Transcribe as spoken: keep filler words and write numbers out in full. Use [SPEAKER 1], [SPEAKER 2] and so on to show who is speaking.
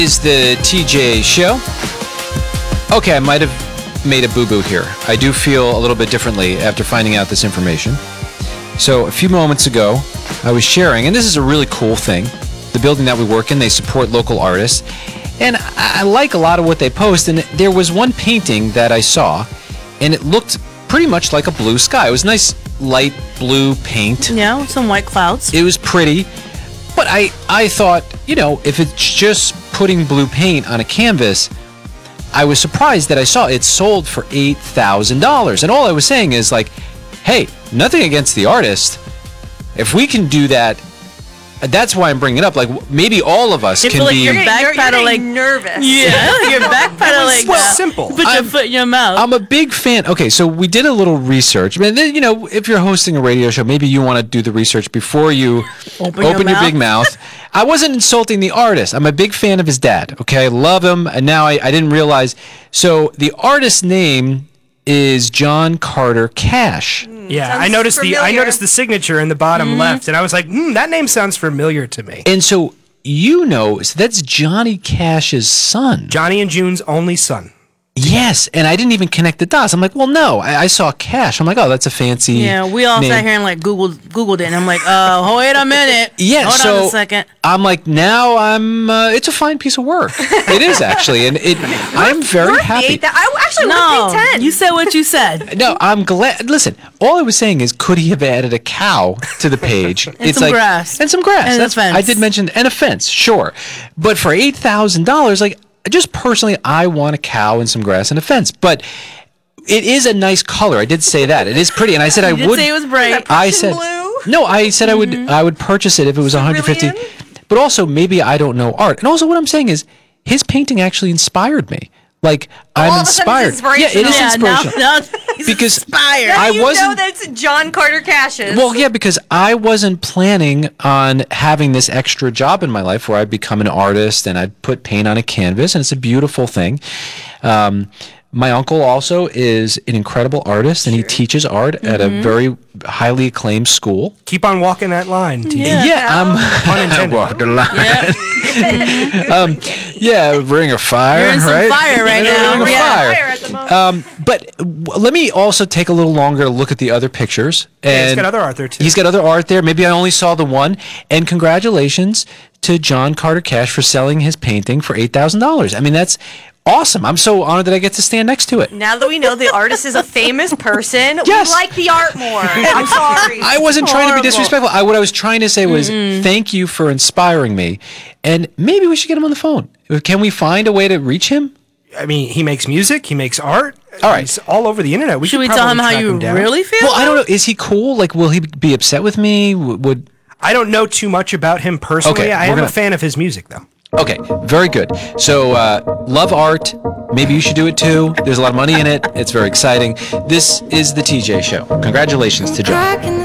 [SPEAKER 1] Is the T J Show. Okay, I might have made a boo-boo here. I do feel a little bit differently after finding out this information. So a few moments ago, I was sharing, and this is a really cool thing. The building that we work in, they support local artists. And I like a lot of what they post. And there was one painting that I saw, and it looked pretty much like a blue sky. It was nice light blue paint.
[SPEAKER 2] Yeah, some white clouds.
[SPEAKER 1] It was pretty. But I, I thought, you know, if it's just putting blue paint on a canvas, I was surprised that I saw it sold for eight thousand dollars. And all I was saying is like, hey, nothing against the artist. If we can do that, that's why I'm bringing it up. Like, maybe all of us
[SPEAKER 2] You
[SPEAKER 1] can
[SPEAKER 2] feel like
[SPEAKER 1] be...
[SPEAKER 2] you're
[SPEAKER 3] You're,
[SPEAKER 2] backpedaling.
[SPEAKER 3] you're getting nervous.
[SPEAKER 2] Yeah, you're backpedaling.
[SPEAKER 4] Well,
[SPEAKER 2] now.
[SPEAKER 4] simple.
[SPEAKER 2] Put your
[SPEAKER 1] I'm-
[SPEAKER 2] foot in your mouth.
[SPEAKER 1] I'm a big fan. Okay, so we did a little research. And then, you know, if you're hosting a radio show, maybe you want to do the research before you
[SPEAKER 2] Open
[SPEAKER 1] open,
[SPEAKER 2] your
[SPEAKER 1] your, big mouth. I wasn't insulting the artist. I'm a big fan of his dad. Okay, I love him. And now I, I didn't realize. So the artist's name is John Carter Cash.
[SPEAKER 4] Yeah,
[SPEAKER 3] Sounds
[SPEAKER 4] I noticed the I
[SPEAKER 3] familiar.
[SPEAKER 4] noticed the signature in the bottom left, and I was like, hmm, that name sounds familiar to me.
[SPEAKER 1] And so you know, so that's Johnny Cash's son.
[SPEAKER 4] Johnny and June's only son.
[SPEAKER 1] Yes, and I didn't even connect the dots. I'm like, well, no, I, I saw Cash. I'm like, oh, that's a fancy.
[SPEAKER 2] Yeah, we all
[SPEAKER 1] name.
[SPEAKER 2] sat here and like Googled Googled it, and I'm like, oh, wait a minute.
[SPEAKER 1] Yeah,
[SPEAKER 2] Hold
[SPEAKER 1] so
[SPEAKER 2] on a second.
[SPEAKER 1] I'm like, now I'm. Uh, it's a fine piece of work. It is actually, and it. I'm very
[SPEAKER 3] Worth
[SPEAKER 1] happy.
[SPEAKER 3] eight, that, I actually
[SPEAKER 2] No,
[SPEAKER 3] would pay ten.
[SPEAKER 2] you said what you said.
[SPEAKER 1] No, I'm glad. Listen, all I was saying is, could he have added a cow to the page?
[SPEAKER 2] And some grass.
[SPEAKER 1] And some grass.
[SPEAKER 2] And a
[SPEAKER 1] That's
[SPEAKER 2] fence.
[SPEAKER 1] I did mention and a fence, sure, but for eight thousand dollars, like just personally, I want a cow and some grass and a fence, but. It is a nice color. I did say that. It is pretty, and I said I
[SPEAKER 2] You did
[SPEAKER 1] would.
[SPEAKER 2] say it was bright.
[SPEAKER 1] I
[SPEAKER 3] Prussian
[SPEAKER 1] said
[SPEAKER 3] blue?
[SPEAKER 1] no. I said I would. I would purchase it if it was one hundred fifty.
[SPEAKER 3] Cerulean?
[SPEAKER 1] But also, maybe I don't know art. And also, what I'm saying is, his painting actually inspired me. Like I'm
[SPEAKER 3] all of a sudden
[SPEAKER 1] inspired.
[SPEAKER 3] it's inspirational.
[SPEAKER 1] Yeah, it is
[SPEAKER 2] Yeah, now,
[SPEAKER 1] inspirational.
[SPEAKER 2] now he's
[SPEAKER 1] Because
[SPEAKER 2] inspired.
[SPEAKER 3] Now
[SPEAKER 1] I
[SPEAKER 3] you know
[SPEAKER 1] wasn't-
[SPEAKER 3] that's John Carter Cash's.
[SPEAKER 1] Well, yeah, because I wasn't planning on having this extra job in my life where I'd become an artist and I'd put paint on a canvas, and it's a beautiful thing. Um, my uncle also is an incredible artist, and he teaches art at a very highly acclaimed school.
[SPEAKER 4] Keep on walking that line, T.
[SPEAKER 2] Yeah.
[SPEAKER 1] Yeah, I'm.
[SPEAKER 4] Pun intended.
[SPEAKER 1] Walk the line.
[SPEAKER 2] Yeah.
[SPEAKER 1] um, yeah, ring of fire,
[SPEAKER 2] You're in some
[SPEAKER 1] right?
[SPEAKER 2] fire right
[SPEAKER 1] Ring
[SPEAKER 2] now.
[SPEAKER 1] of
[SPEAKER 2] Yeah.
[SPEAKER 1] fire.
[SPEAKER 3] Fire at the moment.
[SPEAKER 1] Um, but w- let me also take a little longer to look at the other pictures. And
[SPEAKER 4] Yeah, he's got other art there, too.
[SPEAKER 1] He's got other art there. Maybe I only saw the one. And congratulations to John Carter Cash for selling his painting for eight thousand dollars. I mean, that's awesome. I'm so honored that I get to stand next to it.
[SPEAKER 3] Now that we know the artist is a famous person,
[SPEAKER 1] Yes.
[SPEAKER 3] we like the art more. I'm sorry.
[SPEAKER 1] I wasn't trying to be
[SPEAKER 2] Horrible.
[SPEAKER 1] disrespectful. I, what I was trying to say was thank you for inspiring me. And maybe we should get him on the phone. Can we find a way to reach him?
[SPEAKER 4] I mean, he makes music, he makes art.
[SPEAKER 1] All right.
[SPEAKER 4] He's all over the internet. We
[SPEAKER 2] Should
[SPEAKER 4] could
[SPEAKER 2] we tell him
[SPEAKER 4] probably
[SPEAKER 2] how
[SPEAKER 4] track
[SPEAKER 2] you
[SPEAKER 4] down.
[SPEAKER 2] really feel?
[SPEAKER 1] Well, I don't know. Is he cool? Like, will he be upset with me? W- Would
[SPEAKER 4] I don't know too much about him personally.
[SPEAKER 1] Okay,
[SPEAKER 4] I
[SPEAKER 1] we're
[SPEAKER 4] am
[SPEAKER 1] gonna-
[SPEAKER 4] a fan of his music, though.
[SPEAKER 1] Okay, very good. So, uh, love art. Maybe you should do it too. There's a lot of money in it. It's very exciting. This is the T J Show. Congratulations to John.